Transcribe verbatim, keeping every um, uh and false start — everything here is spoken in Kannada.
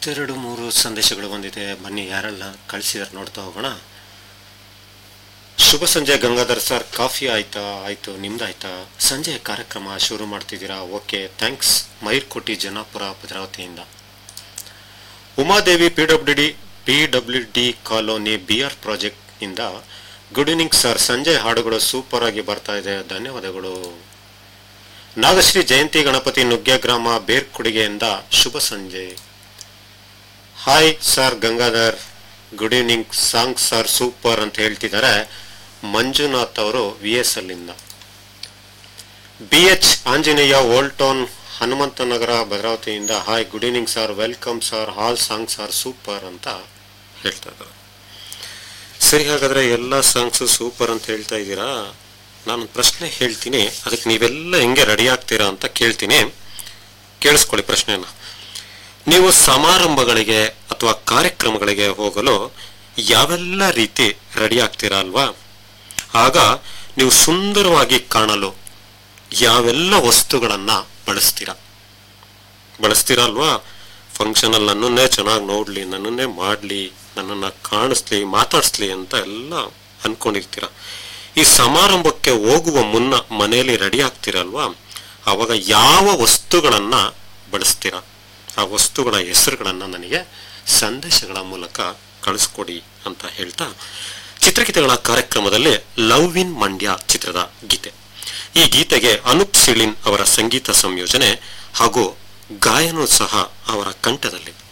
ಮತ್ತೆರಡು ಮೂರು ಸಂದೇಶಗಳು ಬಂದಿದೆ. ಬನ್ನಿ ಯಾರೆಲ್ಲ ಕಳಿಸಿದಾರೆ ನೋಡ್ತಾ ಹೋಗೋಣ. ಶುಭ ಸಂಜೆ ಗಂಗಾಧರ್ ಸರ್, ಕಾಫಿ ಆಯ್ತಾ? ಆಯ್ತು, ನಿಮ್ದಾಯ್ತಾ? ಸಂಜೆ ಕಾರ್ಯಕ್ರಮ ಶುರು ಮಾಡ್ತಿದ್ದೀರಾ? Okay, thanks. ಮೈರ್ಕೋಟಿ ಜನಾಪುರ ಭದ್ರಾವತಿಯಿಂದ. Umadevi P W D P W D colony B R project ಇಂದ ಗುಡ್ ಈವ್ನಿಂಗ್ ಸರ್, ಸಂಜೆ ಹಾಡುಗಳು ಸೂಪರ್ ಆಗಿ ಬರ್ತಾ ಇದೆ, ಧನ್ಯವಾದಗಳು. ನಾಗಶ್ರೀ ಜಯಂತಿ ಗಣಪತಿ ನುಗ್ಗೆ ಗ್ರಾಮ ಬೇರ್ಕುಡಿಗೆಯಿಂದ ಶುಭ ಸಂಜೆ. Hi sir Gangadhar, good evening, song sir super ಅಂತ ಹೇಳ್ತಿದ್ದಾರೆ ಮಂಜುನಾಥ್ ಅವರು ವಿ ಎಸ್ ಅಲ್ಲಿಂದ. B H Anjaneya old town Hanumanthanagar ಭದ್ರಾವತಿಯಿಂದ hi, good evening sir, welcome sir, ಹಾಲ್ ಸಾಂಗ್ ಸರ್ ಸೂಪರ್ ಅಂತ ಹೇಳ್ತಾ ಇದ್ದಾರೆ. ಸರಿ, ಹಾಗಾದ್ರೆ ಎಲ್ಲ ಸಾಂಗ್ಸು ಸೂಪರ್ ಅಂತ ಹೇಳ್ತಾ ಇದ್ದೀರಾ. ನಾನೊಂದು ಪ್ರಶ್ನೆ ಹೇಳ್ತೀನಿ, ಅದಕ್ಕೆ ನೀವೆಲ್ಲ ಹೆಂಗೆ ರೆಡಿ ಆಗ್ತೀರಾ ಅಂತ ಕೇಳ್ತೀನಿ, ಕೇಳಿಸ್ಕೊಳ್ಳಿ ಪ್ರಶ್ನೆನ. ನೀವು ಸಮಾರಂಭಗಳಿಗೆ ಅಥವಾ ಕಾರ್ಯಕ್ರಮಗಳಿಗೆ ಹೋಗಲು ಯಾವೆಲ್ಲ ರೀತಿ ರೆಡಿ ಆಗ್ತೀರಾ ಅಲ್ವಾ? ಆಗ ನೀವು ಸುಂದರವಾಗಿ ಕಾಣಲು ಯಾವೆಲ್ಲ ವಸ್ತುಗಳನ್ನ ಬಳಸ್ತೀರಾ ಬಳಸ್ತೀರಾ ಅಲ್ವಾ? ಫಂಕ್ಷನ್ ಅಲ್ಲಿ ನನ್ನನ್ನೇ ಚೆನ್ನಾಗಿ ನೋಡ್ಲಿ, ನನ್ನನ್ನೇ ಮಾಡ್ಲಿ, ನನ್ನನ್ನ ಕಾಣಿಸ್ಲಿ, ಮಾತಾಡಿಸ್ಲಿ ಅಂತ ಎಲ್ಲ ಅನ್ಕೊಂಡಿರ್ತೀರ. ಈ ಸಮಾರಂಭಕ್ಕೆ ಹೋಗುವ ಮುನ್ನ ಮನೆಯಲ್ಲಿ ರೆಡಿ ಆಗ್ತೀರಲ್ವಾ, ಆವಾಗ ಯಾವ ವಸ್ತುಗಳನ್ನ ಬಳಸ್ತೀರಾ? ಆ ವಸ್ತುಗಳ ಹೆಸರುಗಳನ್ನ ನನಗೆ ಸಂದೇಶಗಳ ಮೂಲಕ ಕಳಿಸ್ಕೊಡಿ ಅಂತ ಹೇಳ್ತಾ, ಚಿತ್ರಗೀತೆಗಳ ಕಾರ್ಯಕ್ರಮದಲ್ಲಿ ಲವ್ ಇನ್ ಮಂಡ್ಯ ಚಿತ್ರದ ಗೀತೆ. ಈ ಗೀತೆಗೆ ಅನೂಪ್ ಸಿಳಿನ್ ಅವರ ಸಂಗೀತ ಸಂಯೋಜನೆ ಹಾಗೂ ಗಾಯನೂ ಸಹ ಅವರ ಕಂಠದಲ್ಲಿ.